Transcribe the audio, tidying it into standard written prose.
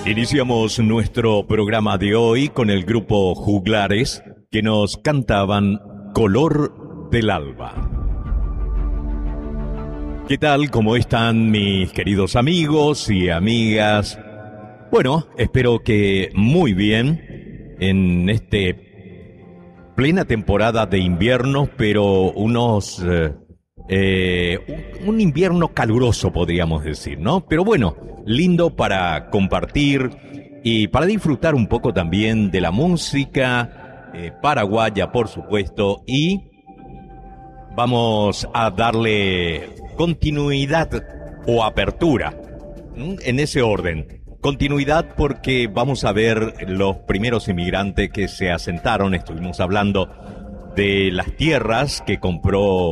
Iniciamos nuestro programa de hoy con el grupo Juglares que nos cantaban Color del Alba. ¿Qué tal? ¿Cómo están mis queridos amigos y amigas? Bueno, espero que muy bien en plena temporada de invierno, pero un invierno caluroso, podríamos decir, ¿no? Pero bueno, lindo para compartir y para disfrutar un poco también de la música paraguaya, por supuesto, y vamos a darle continuidad o apertura, en ese orden. Continuidad porque vamos a ver los primeros inmigrantes que se asentaron. Estuvimos hablando de las tierras que compró